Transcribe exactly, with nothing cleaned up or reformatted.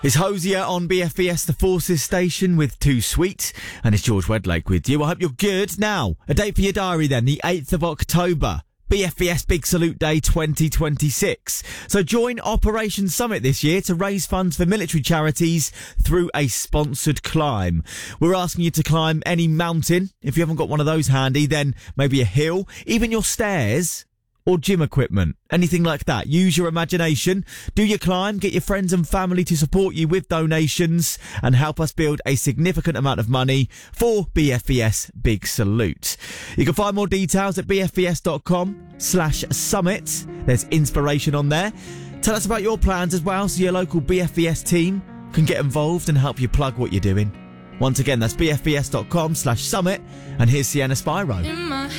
It's Hosier on B F B S The Forces station with Too Sweet, and it's George Wedlake with you. I hope you're good. Now, a date for your diary then, the eighth of October. B F B S Big Salute Day twenty twenty-six. So join Operation Summit this year to raise funds for military charities through a sponsored climb. We're asking you to climb any mountain. If you haven't got one of those handy, then maybe a hill, even your stairs or gym equipment, anything like that. Use your imagination, do your climb, get your friends and family to support you with donations and help us build a significant amount of money for B F B S Big Salute. You can find more details at bfbs.com slash summit. There's inspiration on there. Tell us about your plans as well so your local B F B S team can get involved and help you plug what you're doing. Once again, that's bfbs.com slash summit, and here's Sienna Spyro.